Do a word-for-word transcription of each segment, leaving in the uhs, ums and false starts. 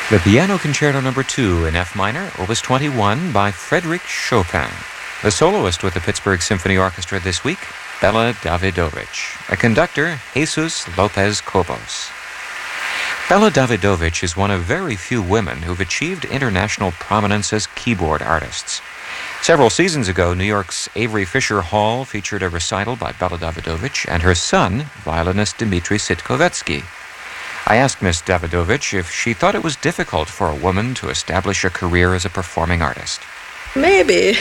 The Piano Concerto Number two in F minor, Opus twenty-one by Frédéric Chopin. The soloist with the Pittsburgh Symphony Orchestra this week, Bela Davidovich. A conductor, Jesus Lopez Cobos. Bela Davidovich is one of very few women who've achieved international prominence as keyboard artists. Several seasons ago, New York's Avery Fisher Hall featured a recital by Bela Davidovich and her son, violinist Dmitri Sitkovetsky. I asked Miss Davidovich if she thought it was difficult for a woman to establish a career as a performing artist. Maybe,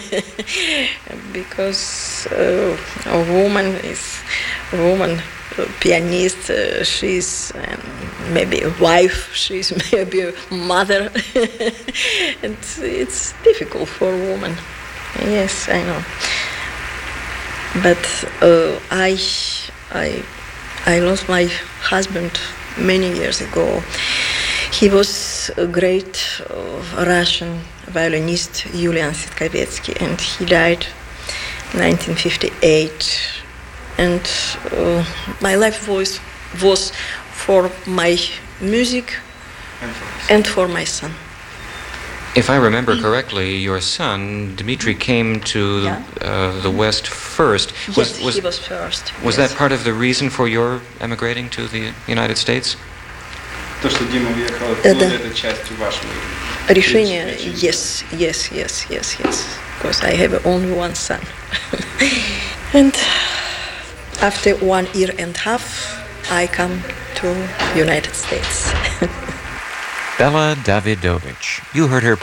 because uh, a woman is a woman, a pianist, uh, she's um, maybe a wife, she's maybe a mother, and it's difficult for a woman. Yes, I know. But uh, I, I, I lost my husband many years ago. He was a great uh, Russian violinist, Yulian Sitkovetsky, and he died in nineteen fifty-eight. And uh, my life was, was for my music and for my son. If I remember correctly, your son, Dmitri, came to Yeah. uh, the West first. Yes, he was first. Was yes. that part of the reason for your emigrating to the United States? То, что Дима уехал Да. оттуда, это частью вашего Решение, решения. yes, yes, yes, yes, yes. Because I have only one son. And after one year and a half, I come to United States. Bela Davidovich. You heard her